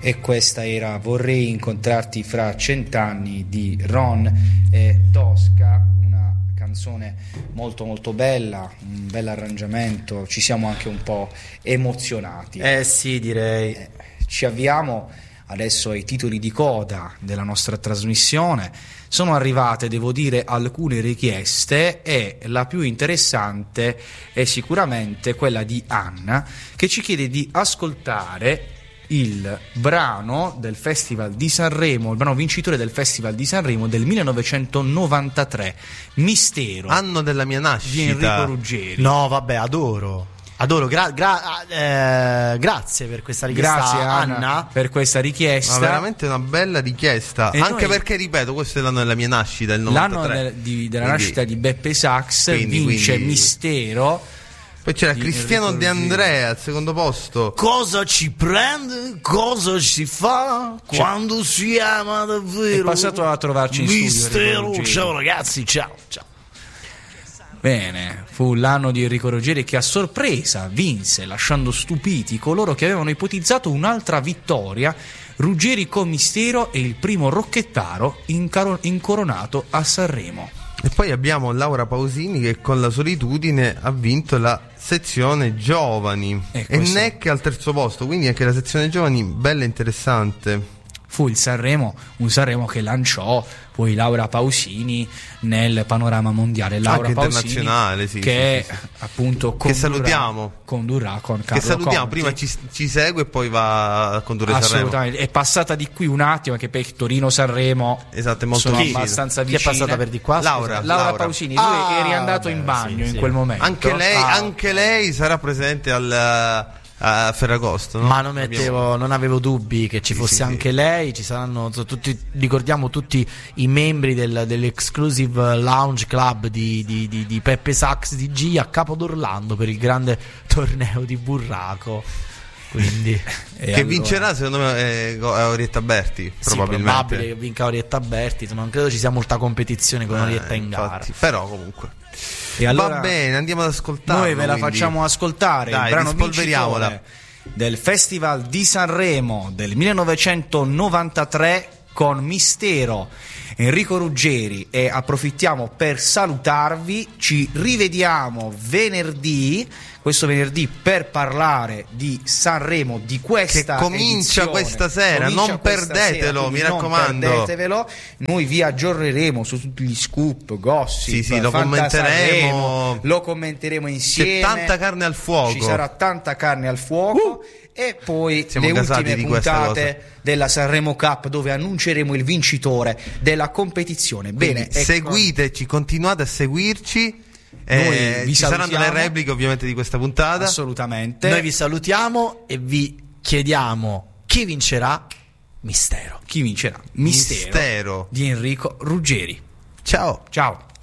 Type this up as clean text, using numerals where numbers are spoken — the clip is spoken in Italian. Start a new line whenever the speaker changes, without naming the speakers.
E questa era Vorrei incontrarti fra 100 anni di Ron e Tosca, una canzone molto molto bella, un bel arrangiamento, ci siamo anche un po' emozionati.
Sì, direi.
Ci avviamo adesso ai titoli di coda della nostra trasmissione. Sono arrivate, devo dire, alcune richieste e la più interessante è sicuramente quella di Anna, che ci chiede di ascoltare il brano del Festival di Sanremo, il brano vincitore del Festival di Sanremo del 1993, Mistero,
anno della mia nascita,
di Enrico Ruggeri.
No, vabbè, adoro, grazie per questa richiesta.
Grazie
Anna
per questa richiesta.
Ma veramente una bella richiesta,
e
anche
noi,
perché ripeto, questo è l'anno della mia nascita, il 93.
L'anno della nascita di Beppe Sax, vince Mistero.
Poi c'era Cristiano De Andrea al secondo posto.
Cosa ci prende, cosa ci fa quando si ama davvero.
È passato a trovarci in
Mistero.
studio.
Ciao ragazzi, ciao.
Bene, fu l'anno di Enrico Ruggeri che a sorpresa vinse, lasciando stupiti coloro che avevano ipotizzato un'altra vittoria. Ruggeri con Mistero è il primo rocchettaro incoronato a Sanremo.
E poi abbiamo Laura Pausini che con La solitudine ha vinto la sezione giovani e Neck al terzo posto, quindi anche la sezione giovani bella e interessante.
Fu un Sanremo che lanciò poi Laura Pausini nel panorama mondiale. Laura
anche
Pausini,
internazionale, sì,
che
sì.
appunto
che salutiamo,
condurrà con Carlo
che salutiamo,
Conti.
prima ci segue e poi va a condurre Sanremo.
Assolutamente, è passata di qui un attimo, anche per Torino-Sanremo,
esatto, è molto
sono
vicino.
abbastanza
Chi
vicine.
è passata per di qua?
Laura
Pausini, lui è riandato in bagno in quel momento.
Anche lei sarà presente a Ferragosto, no?
Ma non avevo dubbi che ci fosse anche lei. Ci saranno tutti, ricordiamo tutti i membri dell'Exclusive Lounge Club di Peppe Sax DG a Capo d'Orlando per il grande torneo di burraco. Quindi
che vincerà secondo me è Orietta Berti, probabilmente.
Sì, probabile che vinca Orietta Berti, non credo ci sia molta competizione con Orietta in gara.
Però comunque
E allora,
va bene, andiamo ad ascoltare.
Noi ve la facciamo ascoltare.
Dai,
il brano
rispolveriamola.
vincitore del Festival di Sanremo del 1993 con Mistero, Enrico Ruggeri. E approfittiamo per salutarvi. Ci rivediamo questo venerdì per parlare di Sanremo, di questa
che comincia
edizione.
questa sera, non perdetelo, mi raccomando.
Non perdetevelo. Noi vi aggiorneremo su tutti gli scoop, gossip,
sì, lo
commenteremo insieme.
C'è tanta carne al fuoco.
Ci sarà tanta carne al fuoco. E poi
siamo
le
gasati
ultime
di questa
puntate della Sanremo Cup, dove annunceremo il vincitore della competizione. Bene,
seguiteci, continuate a seguirci.
Noi vi
ci saranno le repliche ovviamente di questa puntata.
Assolutamente.
Noi vi salutiamo e vi chiediamo chi vincerà. Mistero.
Chi vincerà? Mistero di Enrico Ruggeri.
Ciao.